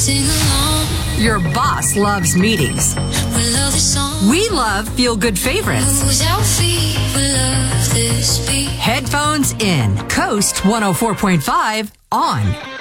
sing along. Your boss loves meetings. We love this song. We love feel-good favorites. Moves our feet. We love this beat. Headphones in. Coast 104.5 on.